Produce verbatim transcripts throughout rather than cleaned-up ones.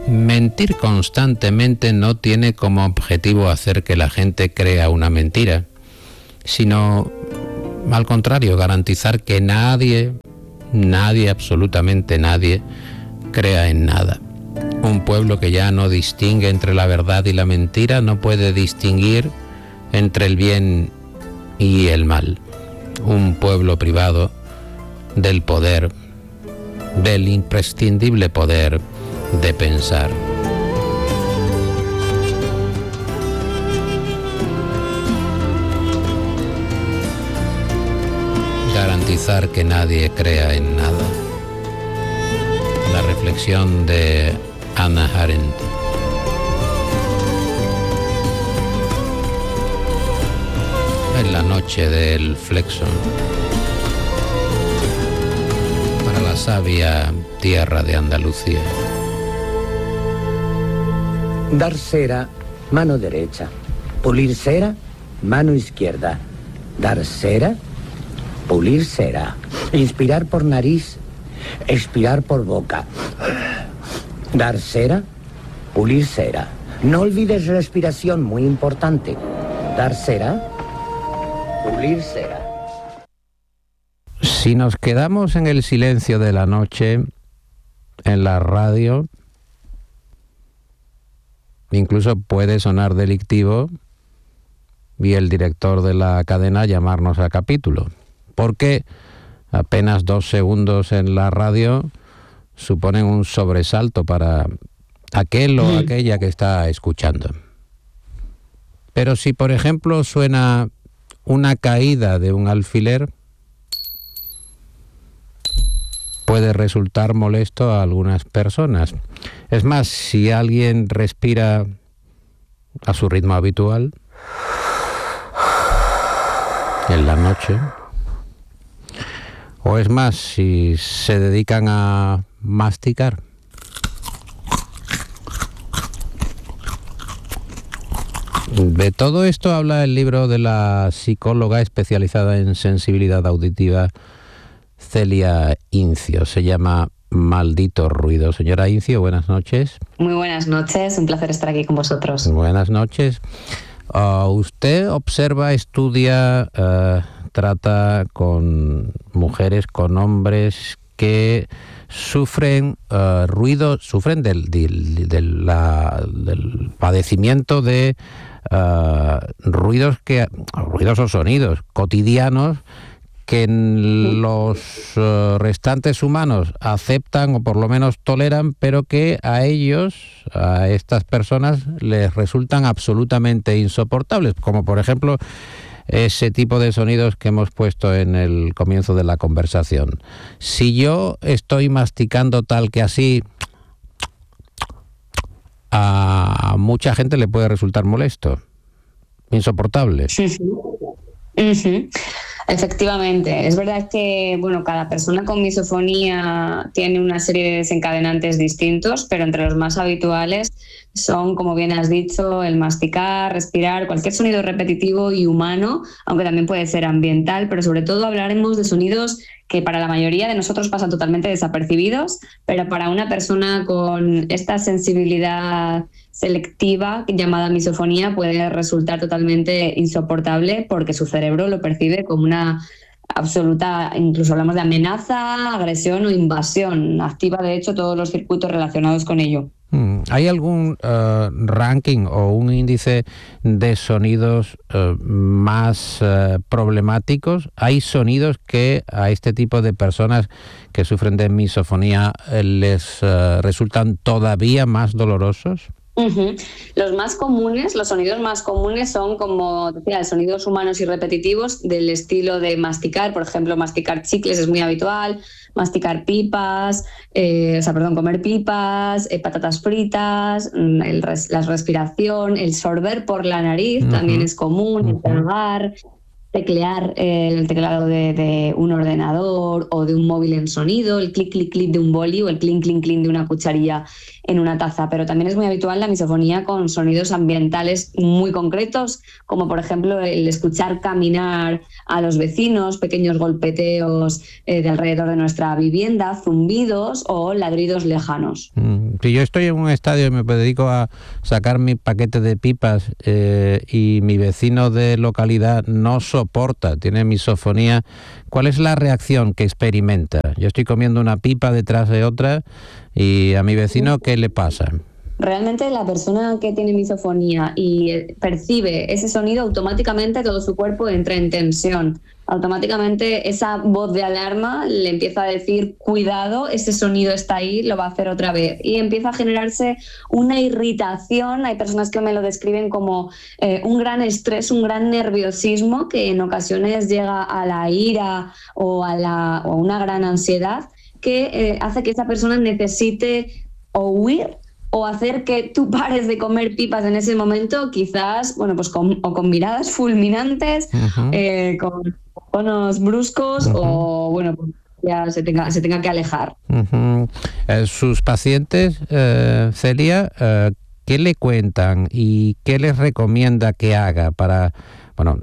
mentir constantemente no tiene como objetivo hacer que la gente crea una mentira, sino, al contrario, garantizar que nadie, nadie, absolutamente nadie, crea en nada. Un pueblo que ya no distingue entre la verdad y la mentira no puede distinguir entre el bien y el mal. Un pueblo privado del poder, del imprescindible poder de pensar. Garantizar que nadie crea en nada. La reflexión de Hannah Arendt. En la noche del Flexon, para la sabia tierra de Andalucía. Dar cera, mano derecha. Pulir cera, mano izquierda. Dar cera, pulir cera. Inspirar por nariz, expirar por boca. Dar cera, pulir cera. No olvides respiración, muy importante. Dar cera, pulir cera. Si nos quedamos en el silencio de la noche, en la radio, incluso puede sonar delictivo y el director de la cadena llamarnos a capítulo, porque apenas dos segundos en la radio suponen un sobresalto para aquel o aquella que está escuchando. Pero si, por ejemplo, suena una caída de un alfiler, puede resultar molesto a algunas personas. Es más, si alguien respira a su ritmo habitual en la noche, o es más, si se dedican a masticar. De todo esto habla el libro de la psicóloga especializada en sensibilidad auditiva, Celia Incio. Se llama Maldito Ruido. Señora Incio, buenas noches. Muy buenas noches, un placer estar aquí con vosotros. Buenas noches. Uh, usted observa, estudia, uh, trata con mujeres, con hombres que sufren uh, ruido, sufren del, del, del, la, del padecimiento de uh, ruidos que, ruidos o sonidos cotidianos que los uh, restantes humanos aceptan o por lo menos toleran, pero que a ellos, a estas personas, les resultan absolutamente insoportables, como por ejemplo ese tipo de sonidos que hemos puesto en el comienzo de la conversación. Si yo estoy masticando tal que así, a mucha gente le puede resultar molesto, insoportable. Sí, sí. Uh-huh. Efectivamente, es verdad que bueno, cada persona con misofonía tiene una serie de desencadenantes distintos, pero entre los más habituales son, como bien has dicho, el masticar, respirar, cualquier sonido repetitivo y humano, aunque también puede ser ambiental, pero sobre todo hablaremos de sonidos que para la mayoría de nosotros pasan totalmente desapercibidos, pero para una persona con esta sensibilidad selectiva llamada misofonía puede resultar totalmente insoportable porque su cerebro lo percibe como una absoluta, incluso hablamos de amenaza, agresión o invasión. Activa, de hecho, todos los circuitos relacionados con ello. ¿Hay algún uh, ranking o un índice de sonidos uh, más uh, problemáticos? ¿Hay sonidos que a este tipo de personas que sufren de misofonía uh, les uh, resultan todavía más dolorosos? Uh-huh. Los más comunes, los sonidos más comunes son, como decía, sonidos humanos y repetitivos del estilo de masticar. Por ejemplo, masticar chicles es muy habitual, masticar pipas, eh, o sea, perdón, comer pipas, eh, patatas fritas, el res, la respiración, el sorber por la nariz uh-huh. también es común, el tragar, teclear eh, el teclado de, de un ordenador o de un móvil en sonido, el clic, clic, clic de un boli o el clink, clink, clink de una cucharilla en una taza, pero también es muy habitual la misofonía con sonidos ambientales muy concretos, como por ejemplo el escuchar caminar a los vecinos, pequeños golpeteos eh, de alrededor de nuestra vivienda, zumbidos o ladridos lejanos. Si yo estoy en un estadio y me dedico a sacar mi paquete de pipas eh, y mi vecino de localidad no soporta, tiene misofonía, ¿cuál es la reacción que experimenta? Yo estoy comiendo una pipa detrás de otra y a mi vecino, ¿qué le pasa? Realmente la persona que tiene misofonía y percibe ese sonido, automáticamente todo su cuerpo entra en tensión. Automáticamente esa voz de alarma le empieza a decir, cuidado, ese sonido está ahí, lo va a hacer otra vez. Y empieza a generarse una irritación. Hay personas que me lo describen como eh, un gran estrés, un gran nerviosismo que en ocasiones llega a la ira o a, la, o a una gran ansiedad que eh, hace que esa persona necesite o huir o hacer que tú pares de comer pipas en ese momento, quizás, bueno, pues con, o con miradas fulminantes, uh-huh. eh, con tonos bruscos, uh-huh. o bueno, pues ya se tenga, se tenga que alejar. Uh-huh. Eh, sus pacientes, eh, Celia, eh, ¿qué le cuentan y qué les recomienda que haga para, bueno,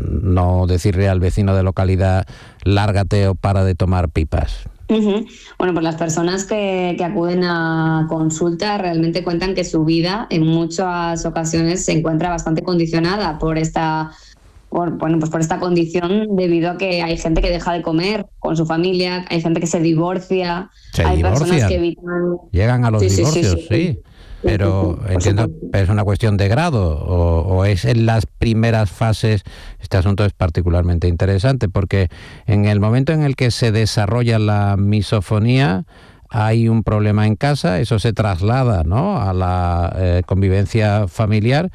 no decirle al vecino de localidad, lárgate o para de tomar pipas? Uh-huh. Bueno, pues las personas que, que acuden a consulta realmente cuentan que su vida en muchas ocasiones se encuentra bastante condicionada por esta, por, bueno, pues por esta condición, debido a que hay gente que deja de comer con su familia, hay gente que se divorcia, se hay divorcian. Personas que evitan... Llegan a los sí, divorcios, sí. sí, sí. sí. Pero entiendo, ¿es una cuestión de grado o, o es en las primeras fases? Este asunto es particularmente interesante porque en el momento en el que se desarrolla la misofonía hay un problema en casa, eso se traslada, ¿no?, a la eh, convivencia familiar,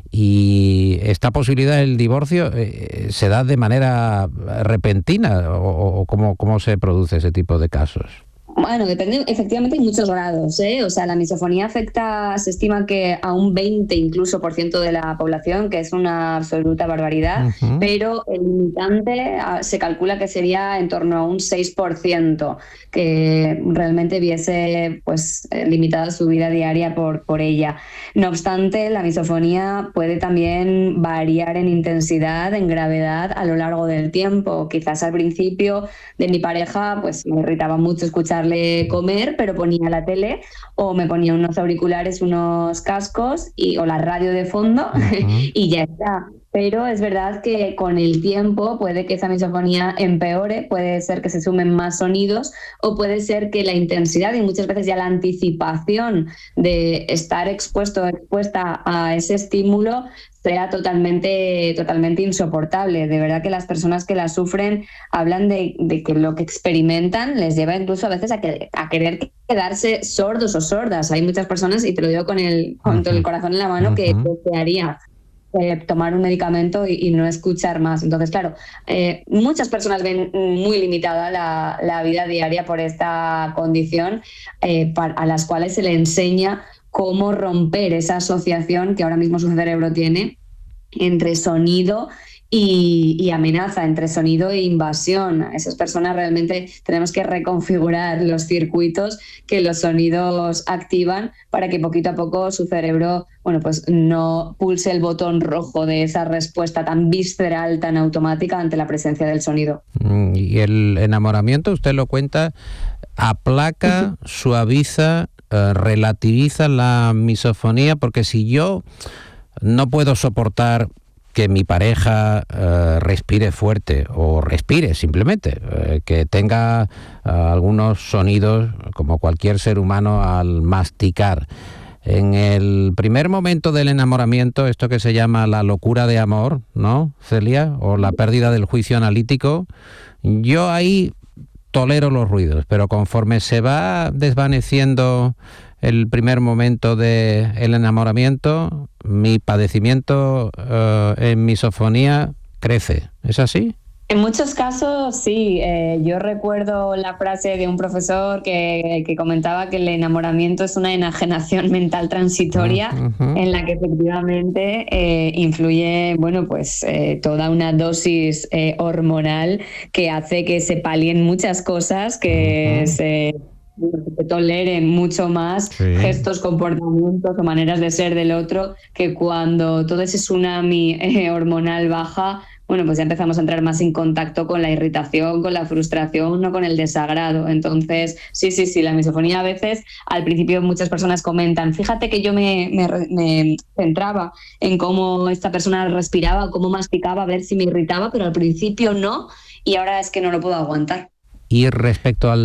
y esta posibilidad del divorcio eh, se da de manera repentina o, o ¿cómo, cómo se produce ese tipo de casos? Bueno, depende, efectivamente hay muchos grados, ¿eh? O sea, la misofonía afecta, se estima que a un veinte incluso por ciento de la población, que es una absoluta barbaridad, uh-huh. pero el limitante se calcula que sería en torno a un seis por ciento, que realmente viese pues limitada su vida diaria por, por ella. No obstante, la misofonía puede también variar en intensidad, en gravedad a lo largo del tiempo. Quizás al principio de mi pareja pues me irritaba mucho escuchar comer, pero ponía la tele o me ponía unos auriculares, unos cascos y, o la radio de fondo uh-huh. y ya está. Pero es verdad que con el tiempo puede que esa misofonía empeore, puede ser que se sumen más sonidos o puede ser que la intensidad y muchas veces ya la anticipación de estar expuesto o expuesta a ese estímulo sea totalmente, totalmente insoportable. De verdad que las personas que la sufren hablan de, de que lo que experimentan les lleva incluso a veces a, que, a querer quedarse sordos o sordas. Hay muchas personas, y te lo digo con el, con todo el corazón en la mano, uh-huh. que desearía Eh, tomar un medicamento y, y no escuchar más. Entonces, claro, eh, muchas personas ven muy limitada la, la vida diaria por esta condición, eh, para, a las cuales se le enseña cómo romper esa asociación que ahora mismo su cerebro tiene entre sonido y, y amenaza, entre sonido e invasión. A esas personas realmente tenemos que reconfigurar los circuitos que los sonidos activan para que poquito a poco su cerebro, bueno, pues no pulse el botón rojo de esa respuesta tan visceral, tan automática ante la presencia del sonido. Y el enamoramiento, usted lo cuenta, aplaca, uh-huh. suaviza, uh, relativiza la misofonía, porque si yo no puedo soportar que mi pareja uh, respire fuerte o respire simplemente, uh, que tenga uh, algunos sonidos como cualquier ser humano al masticar. En el primer momento del enamoramiento, esto que se llama la locura de amor, ¿no, Celia? O la pérdida del juicio analítico, yo ahí tolero los ruidos, pero conforme se va desvaneciendo el primer momento del enamoramiento, mi padecimiento uh, en misofonía crece. ¿Es así? En muchos casos sí. Eh, yo recuerdo la frase de un profesor que, que comentaba que el enamoramiento es una enajenación mental transitoria uh-huh. en la que efectivamente eh, influye, bueno, pues eh, toda una dosis eh, hormonal que hace que se palien muchas cosas, que uh-huh. se que toleren mucho más sí. gestos, comportamientos o maneras de ser del otro, que cuando todo ese tsunami eh, hormonal baja, bueno, pues ya empezamos a entrar más en contacto con la irritación, con la frustración, no con el desagrado. Entonces, sí, sí, sí, la misofonía a veces, al principio muchas personas comentan, fíjate que yo me, me, me centraba en cómo esta persona respiraba, cómo masticaba, a ver si me irritaba, pero al principio no, y ahora es que no lo puedo aguantar. Y respecto al